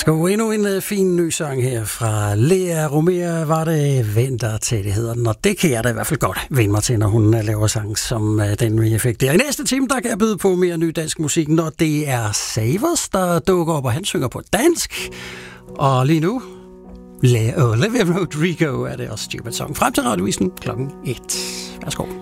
Værsgo, endnu en fin ny sang her fra Lea Romea, var det Venter til, det hedder den, og det kan jeg da i hvert fald godt vende mig til, når hun laver sang som den, vi fik der. I næste time, der kan jeg byde på mere ny dansk musik, når det er Savers, der dukker op, og han synger på dansk. Og lige nu, Olivia Rodrigo er det også Stupid Song. Frem til Radiovisen 1:00. Værsgo.